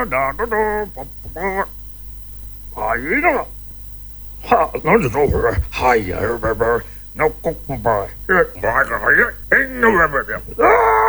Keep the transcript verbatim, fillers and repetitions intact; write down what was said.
だだだパッパパあ、いいな。は、なんでそうこれ。はいやるべべ。のここば。え、ばかはいえ、えんのべべ。ああ